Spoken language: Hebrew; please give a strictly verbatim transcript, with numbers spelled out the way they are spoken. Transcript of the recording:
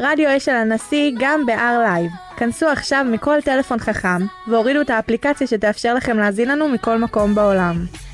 רדיו אשל הנשיא גם ב-R Live. כנסו עכשיו מכל טלפון חכם והורידו את האפליקציה שתאפשר לכם להזין לנו מכל מקום בעולם.